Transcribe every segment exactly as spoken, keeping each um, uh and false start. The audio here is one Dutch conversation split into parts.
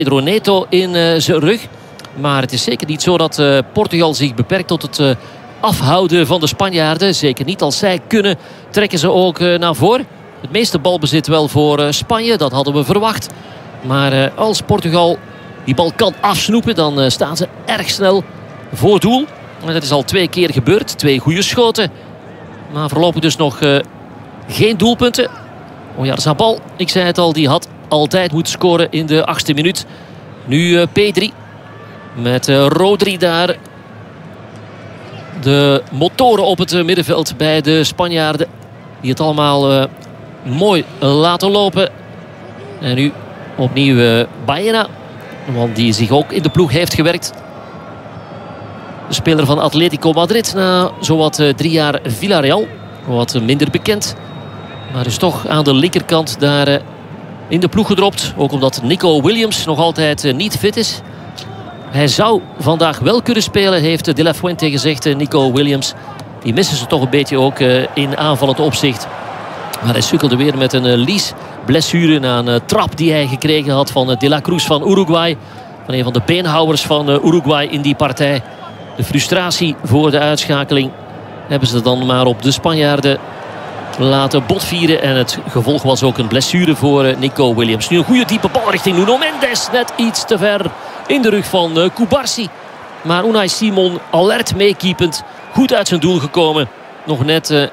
Pedro Neto in uh, zijn rug. Maar het is zeker niet zo dat uh, Portugal zich beperkt tot het uh, afhouden van de Spanjaarden. Zeker niet. Als zij kunnen, trekken ze ook uh, naar voren. Het meeste balbezit wel voor uh, Spanje. Dat hadden we verwacht. Maar uh, als Portugal die bal kan afsnoepen, dan uh, staan ze erg snel voor doel. En dat is al twee keer gebeurd. Twee goede schoten. Maar voorlopig dus nog uh, geen doelpunten. Oyarzabal, ik zei het al, die had altijd moeten scoren in de achtste minuut. Nu uh, Pedri. Met uh, Rodri daar. De motoren op het uh, middenveld bij de Spanjaarden. Die het allemaal uh, mooi uh, laten lopen. En nu opnieuw uh, Baena. Want die zich ook in de ploeg heeft gewerkt. De speler van Atletico Madrid na zowat uh, drie jaar Villarreal. Wat uh, minder bekend. Maar is toch aan de linkerkant daar uh, in de ploeg gedropt. Ook omdat Nico Williams nog altijd uh, niet fit is. Hij zou vandaag wel kunnen spelen, heeft De La Fuente gezegd. Uh, Nico Williams. Die missen ze toch een beetje ook uh, in aanvallend opzicht. Maar hij sukkelde weer met een uh, liesblessure na een uh, trap die hij gekregen had van uh, De La Cruz van Uruguay. Van een van de beenhouwers van uh, Uruguay in die partij. De frustratie voor de uitschakeling hebben ze dan maar op de Spanjaarden laten botvieren. En het gevolg was ook een blessure voor uh, Nico Williams. Nu een goede diepe bal richting Nuno Mendes. Net iets te ver in de rug van uh, Cubarsí. Maar Unai Simon alert meekeepend. Goed uit zijn doel gekomen. Nog net... Uh,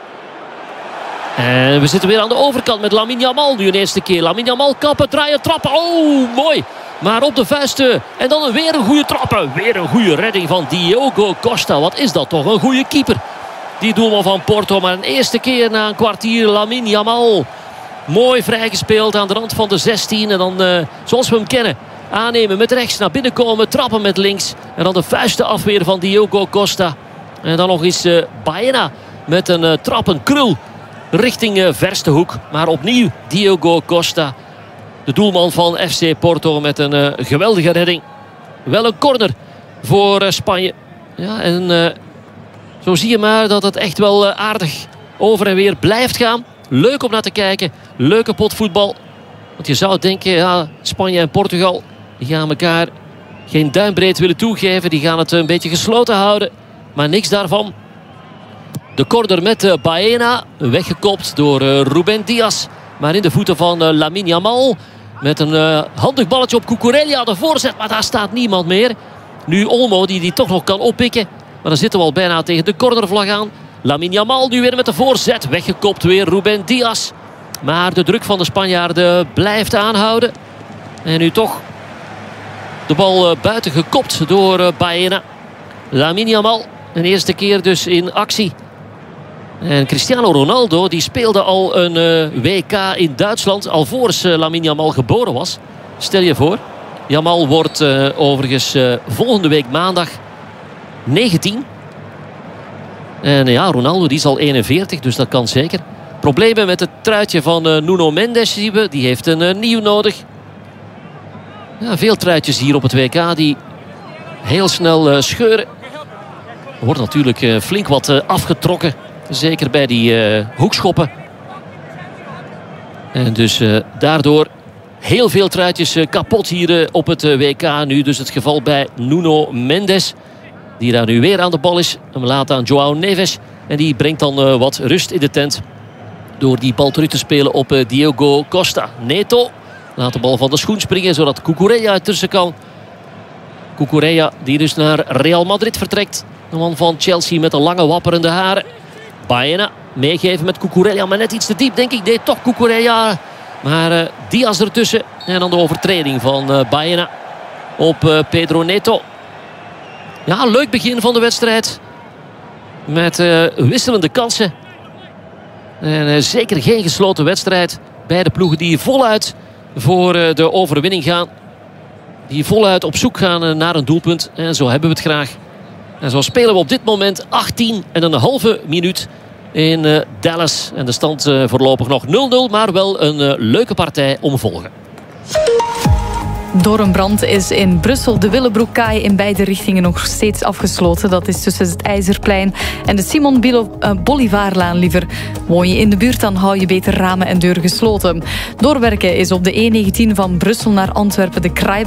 En we zitten weer aan de overkant met Lamine Yamal. Nu een eerste keer. Lamine Yamal kappen, draaien, trappen. Oh, mooi. Maar op de vuisten. En dan weer een goede trappen. Weer een goede redding van Diogo Costa. Wat is dat toch een goede keeper. Die doelman van Porto. Maar een eerste keer na een kwartier Lamine Yamal. Mooi vrijgespeeld aan de rand van de zestien. En dan, uh, zoals we hem kennen, aannemen met rechts, naar binnen komen, trappen met links. En dan de vuisten afweer van Diogo Costa. En dan nog eens uh, Baena met een uh, trap, een krul. Richting uh, verste hoek. Maar opnieuw Diogo Costa. De doelman van F C Porto met een uh, geweldige redding. Wel een corner voor uh, Spanje. Ja, en uh, zo zie je maar dat het echt wel uh, aardig over en weer blijft gaan. Leuk om naar te kijken. Leuke potvoetbal. Want je zou denken, ja, Spanje en Portugal, die gaan elkaar geen duimbreed willen toegeven. Die gaan het een beetje gesloten houden. Maar niks daarvan. De corner met uh, Baena. Weggekopt door uh, Ruben Dias. Maar in de voeten van uh, Lamine Yamal. Met een uh, handig balletje op Cucurella. De voorzet, maar daar staat niemand meer. Nu Olmo die die toch nog kan oppikken. Maar dan zitten we al bijna tegen de cornervlag aan. Lamine Yamal nu weer met de voorzet. Weggekopt weer Ruben Dias. Maar de druk van de Spanjaarden blijft aanhouden. En nu toch de bal uh, buiten gekopt door uh, Baena. Lamine Yamal. Een eerste keer dus in actie. En Cristiano Ronaldo die speelde al een uh, W K in Duitsland. Alvorens uh, Lamine Yamal geboren was. Stel je voor. Yamal wordt uh, overigens uh, volgende week maandag negentien. En uh, ja, Ronaldo die is al eenenveertig. Dus dat kan zeker. Problemen met het truitje van uh, Nuno Mendes zien we. Die heeft een uh, nieuw nodig. Ja, veel truitjes hier op het W K die heel snel uh, scheuren. Er wordt natuurlijk uh, flink wat uh, afgetrokken. Zeker bij die uh, hoekschoppen. En dus uh, daardoor heel veel truitjes uh, kapot hier uh, op het uh, W K. Nu dus het geval bij Nuno Mendes. Die daar nu weer aan de bal is. Hem laat aan João Neves. En die brengt dan uh, wat rust in de tent. Door die bal terug te spelen op uh, Diogo Costa. Neto laat de bal van de schoen springen. Zodat Cucurella ertussen kan. Cucurella die dus naar Real Madrid vertrekt. De man van Chelsea met de lange wapperende haren. Baena meegeven met Cucurella. Maar net iets te diep denk ik. Nee, toch Cucurella. Maar uh, Diaz ertussen. En dan de overtreding van uh, Baena op uh, Pedro Neto. Ja, leuk begin van de wedstrijd. Met uh, wisselende kansen. En uh, zeker geen gesloten wedstrijd. Beide ploegen die voluit voor uh, de overwinning gaan. Die voluit op zoek gaan uh, naar een doelpunt. En zo hebben we het graag. En zo spelen we op dit moment achttien en een halve minuut in uh, Dallas. En de stand uh, voorlopig nog nul nul. Maar wel een uh, leuke partij om te volgen. Door een brand is in Brussel de Willebroekkaai in beide richtingen nog steeds afgesloten. Dat is tussen het IJzerplein en de Simon Bolivarlaan liever. Woon je in de buurt, dan hou je beter ramen en deuren gesloten. Doorwerken is op de E negentien van Brussel naar Antwerpen de Kraai